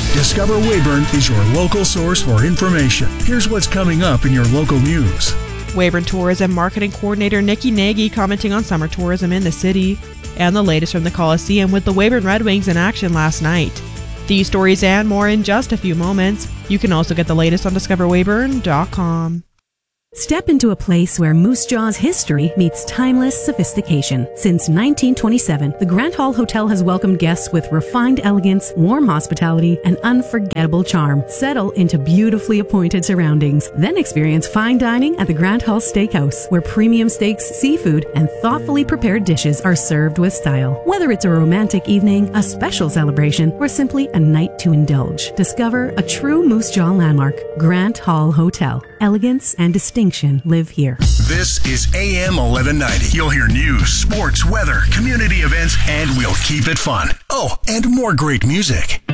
Discover Weyburn is your local source for information. Here's what's coming up in your local news. Weyburn Tourism Marketing Coordinator Nikki Nagy commenting on summer tourism in the city, and the latest from the Coliseum with the Weyburn Red Wings in action last night. These stories and more in just a few moments. You can also get the latest on discoverweyburn.com. Step into a place where Moose Jaw's history meets timeless sophistication. Since 1927, the Grant Hall Hotel has welcomed guests with refined elegance, warm hospitality, and unforgettable charm. Settle into beautifully appointed surroundings. Then experience fine dining at the Grant Hall Steakhouse, where premium steaks, seafood, and thoughtfully prepared dishes are served with style. Whether it's a romantic evening, a special celebration, or simply a night to indulge, discover a true Moose Jaw landmark. Grant Hall Hotel. Elegance and distinction live here. This is AM 1190. You'll hear news, sports, weather, community events, and we'll keep it fun. Oh, and more great music.